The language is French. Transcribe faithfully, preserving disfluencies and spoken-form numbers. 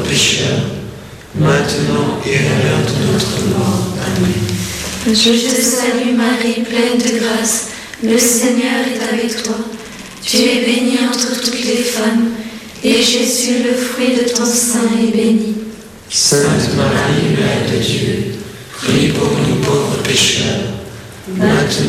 pécheurs, maintenant et à l'heure de notre mort. Amen. Je te salue Marie, pleine de grâce, le Seigneur est avec toi. Tu es bénie entre toutes les femmes, et Jésus, le fruit de ton sein, est béni. Sainte Marie, Mère de Dieu, prie pour nous pauvres pécheurs, maintenant